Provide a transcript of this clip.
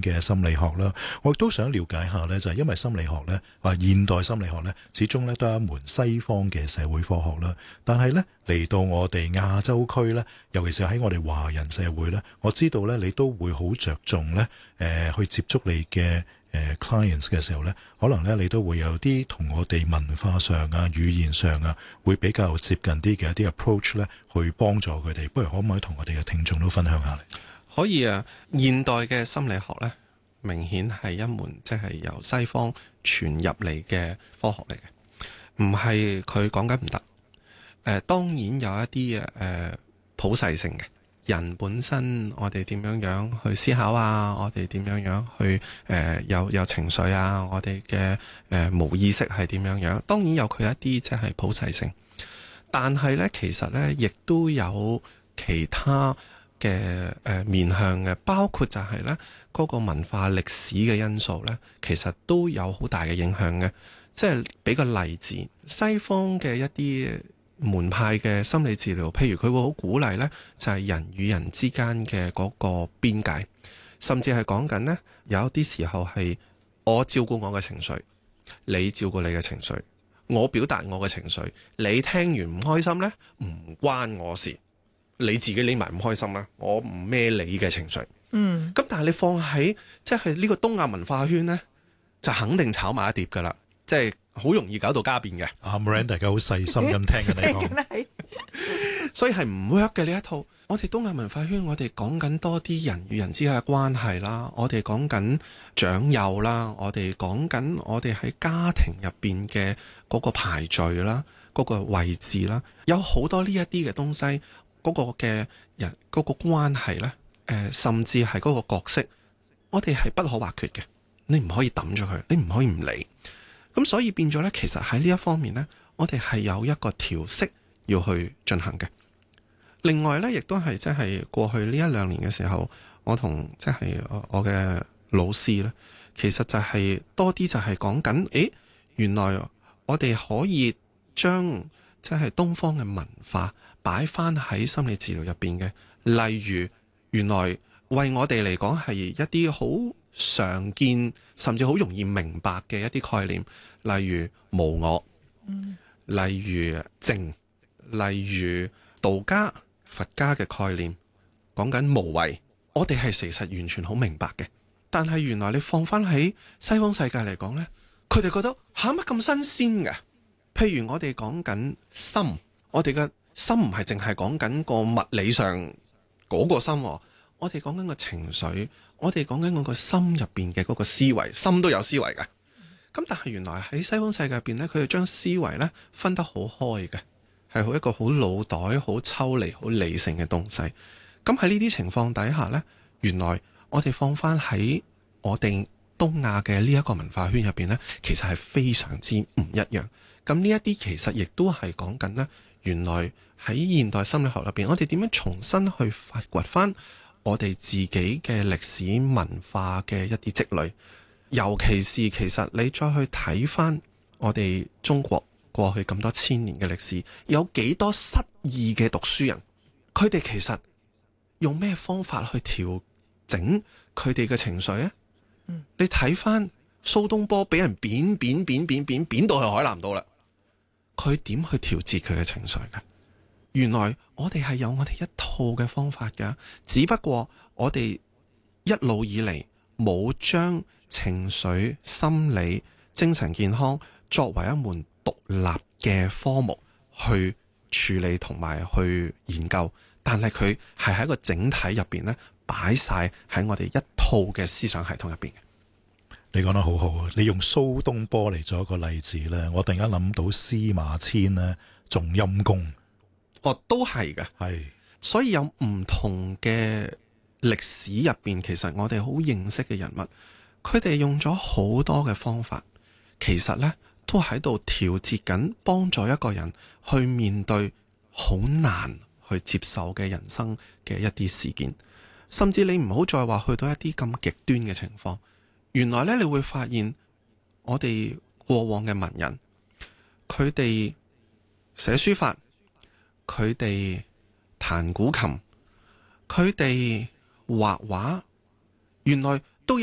嘅心理學啦。我亦都想了解下呢，就係因為心理學呢，現代心理學呢，始終呢都係一門西方嘅社會科學啦。但係呢，嚟到我哋亞洲區呢，尤其是喺我哋華人社會呢，我知道呢，你都會好着重呢去接觸你嘅clients 嘅時候呢，可能呢，你都會有啲同我哋文化上啊、語言上啊，會比較接近啲嘅一啲 approach 呢，去幫助佢哋。不如可唔可以同我哋嘅聽眾都分享下呢？ 可以啊，現代嘅心理學呢，明顯係一門即係由西方傳入嚟嘅科學嚟嘅，唔係佢講緊唔得。當然有一啲普世性嘅人本身，我哋點樣去思考啊？我哋點樣去有情緒啊？我哋嘅無意識係點樣？當然有佢一啲即係普世性，但係呢，其實呢，亦都有其他嘅面向嘅，包括就係呢嗰個文化歷史嘅因素呢，其實都有好大嘅影響嘅。即係俾個例子，西方嘅一啲門派嘅心理治療，譬如佢會好鼓勵呢，就係人與人之間嘅嗰個邊界，甚至係講緊呢，有啲時候係我照顧我嘅情緒，你照顧你嘅情緒，我表達我嘅情緒，你聽完唔開心呢，唔關我事。你自己匿埋唔開心啦，我唔孭你嘅情緒。咁但係你放喺即係呢個東亞文化圈呢，就肯定炒埋一碟噶啦，即係好容易搞到家變嘅。 Miranda 大家好細心咁聽緊你講， 所以係唔 work 嘅呢一套。我哋東亞文化圈，我哋講緊多啲人與人之間嘅關係啦，我哋講緊長幼啦，我哋講緊我哋喺家庭入邊嘅嗰個排序啦，嗰個位置啦，有好多呢一啲嘅東西。嗰個嘅人嗰個關係呢，甚至係嗰個角色，我哋係不可或缺嘅。你唔可以抌咗佢，你唔可以唔理。咁所以變咗呢，其實喺呢一方面呢，我哋係有一個調適要去進行嘅。另外呢，亦都係即係過去呢1-2年嘅時候，我同即係我嘅老師呢，其實就係多啲就係講緊，原來我哋可以將即係東方嘅文化擺翻喺心理治療入邊嘅，例如原來為我哋嚟講係一啲好常見甚至好容易明白嘅一啲概念，例如無我，例如靜，例如道家、佛家嘅概念，講緊無為，我哋係其實完全好明白嘅。但係原來你放翻喺西方世界嚟講呢，佢哋覺得吓乜咁新鮮㗎？譬如我哋講緊心，我哋嘅心唔係淨係講緊個物理上嗰個心，我哋講緊個情緒，我哋講緊嗰個心入邊嘅嗰個思維，心都有思維嘅。咁但係原來喺西方世界入邊呢，佢哋將思維呢分得好開嘅，係好一個好腦袋、好抽離、好理性嘅東西。咁喺呢啲情況底下呢，原來我哋放翻喺我哋東亞嘅呢一個文化圈入邊呢，其實係非常之唔一樣。咁呢一啲其實亦都係講緊呢，原來喺現代心理學入邊，我哋點樣重新去發掘翻我哋自己嘅歷史文化嘅一啲積累，尤其是其實你再去睇翻我哋中國過去咁多千年嘅歷史，有幾多失意嘅讀書人，佢哋其實用咩方法去調整佢哋嘅情緒啊？你睇翻蘇東坡俾人扁到去海南島啦。佢點去調節佢嘅情緒嘅？原來我哋係有我哋一套嘅方法㗎，只不過我哋一路以嚟冇將情緒、心理、精神健康作為一門獨立嘅科目去處理同埋去研究，但係佢係喺一個整體入邊呢，擺晒喺我哋一套嘅思想系統入邊嘅。 你講得好好啊！你用蘇東坡嚟做一個例子咧，我突然間諗到司馬遷咧，仲陰功。 都係嘅，係。所以有唔同嘅歷史入邊，其實我哋好認識嘅人物，佢哋用咗好多嘅方法，其實呢都喺度調節緊，幫助一個人去面對好難去接受嘅人生嘅一啲事件，甚至你唔好再話去到一啲咁極端嘅情況。原來呢，你會發現我哋過往嘅文人，佢哋寫書法，佢哋彈古琴，佢哋畫畫，原來